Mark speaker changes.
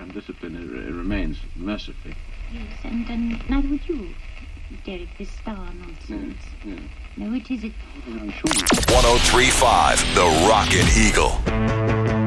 Speaker 1: discipline remains, mercifully.
Speaker 2: Yes, and neither would you, Derek, this star nonsense.
Speaker 1: Yeah.
Speaker 2: No, it isn't.
Speaker 1: I'm sure.
Speaker 3: 103.5, The Rockin' Eagle.